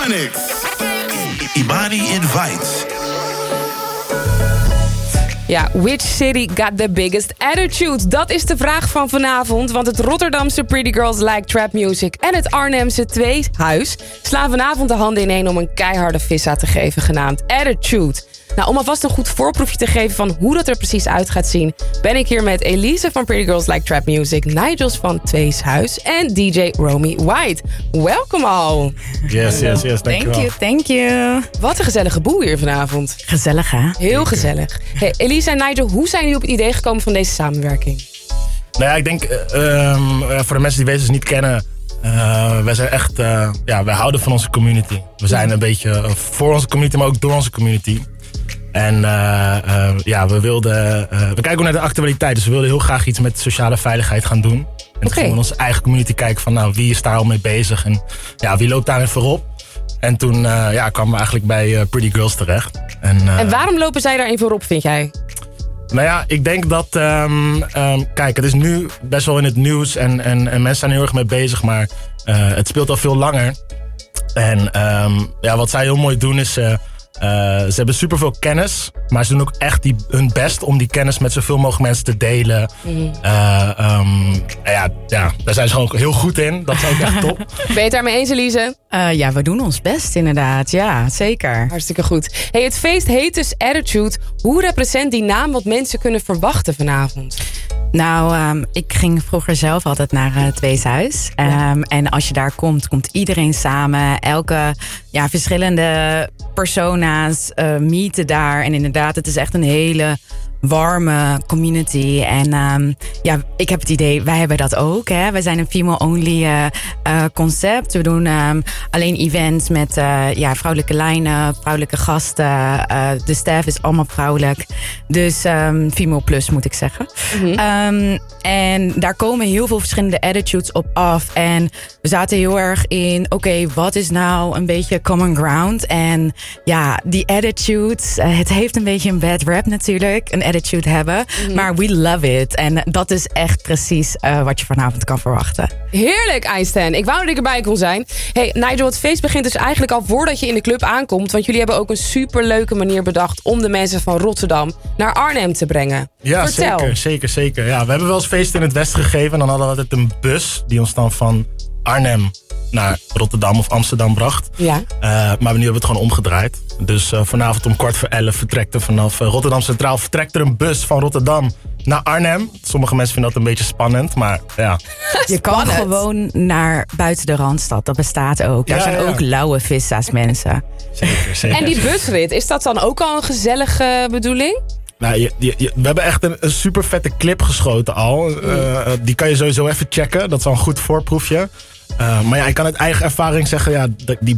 Onyx. Imani Invites. Ja, which city got the biggest attitude? Dat is de vraag van vanavond. Want het Rotterdamse Pretty Girls Like Trap Music en het Arnhemse Tweehuis slaan vanavond de handen ineen om een keiharde vissa te geven, genaamd Attitude. Nou, om alvast een goed voorproefje te geven van hoe dat er precies uit gaat zien, ben ik hier met Elise van Pretty Girls Like Trap Music, Nigels van Tweehuis en DJ Romy White. Welkom al. Yes, dankjewel. Thank you. Wat een gezellige boel hier vanavond. Gezellig, hè? Heel gezellig. Hey, Elise en Nigel, hoe zijn jullie op het idee gekomen van deze samenwerking? Nou ja, ik denk, voor de mensen die Wezens niet kennen, wij zijn echt, wij houden van onze community. We zijn een beetje voor onze community, maar ook door onze community. En we kijken ook naar de actualiteit. Dus we wilden heel graag iets met sociale veiligheid gaan doen. En toen gingen we in onze eigen community kijken van, nou, wie is daar al mee bezig? En ja, wie loopt daarin voorop? En toen kwamen we eigenlijk bij Pretty Girls terecht. En waarom lopen zij daarin voorop, vind jij? Nou ja, ik denk dat, kijk, het is nu best wel in het nieuws en mensen zijn er heel erg mee bezig, maar het speelt al veel langer. En wat zij heel mooi doen is, ze hebben superveel kennis, maar ze doen ook echt hun best om die kennis met zoveel mogelijk mensen te delen. Daar zijn ze gewoon heel goed in. Dat is ook echt top. Ben je het daarmee eens, Elise? Ja, we doen ons best inderdaad. Ja, zeker. Hartstikke goed. Hey, het feest heet dus Attitude. Hoe represent die naam wat mensen kunnen verwachten vanavond? Nou, ik ging vroeger zelf altijd naar het Weeshuis. En als je daar komt iedereen samen. Elke verschillende persona's meeten daar. En inderdaad, het is echt een hele warme community. En ik heb het idee, wij hebben dat ook. Hè? Wij zijn een female-only concept. We doen alleen events met vrouwelijke lijnen, vrouwelijke gasten. De staff is allemaal vrouwelijk. Dus female plus, moet ik zeggen. En daar komen heel veel verschillende attitudes op af. En we zaten heel erg in, oké, wat is nou een beetje common ground? En ja, die attitudes, het heeft een beetje een bad rap natuurlijk, een attitude hebben. Maar we love it. En dat is echt precies wat je vanavond kan verwachten. Heerlijk, Einstein. Ik wou dat ik erbij kon zijn. Hey, Nigel, het feest begint dus eigenlijk al voordat je in de club aankomt. Want jullie hebben ook een superleuke manier bedacht om de mensen van Rotterdam naar Arnhem te brengen. Ja, vertel. Zeker. Ja, we hebben wel eens feest in het Westen gegeven. En dan hadden we altijd een bus die ons dan van Arnhem naar Rotterdam of Amsterdam bracht. Ja. Maar nu hebben we het gewoon omgedraaid. Dus vanavond om 11:15 vertrekt er vanaf Rotterdam Centraal een bus van Rotterdam naar Arnhem. Sommige mensen vinden dat een beetje spannend, maar ja. Je kan gewoon naar buiten de Randstad. Dat bestaat ook. Daar zijn ook lauwe vissa's mensen. Zeker. En die busrit, is dat dan ook al een gezellige bedoeling? Nou, we hebben echt een super vette clip geschoten al. Die kan je sowieso even checken. Dat is al een goed voorproefje. Maar ja, ik kan uit eigen ervaring zeggen, die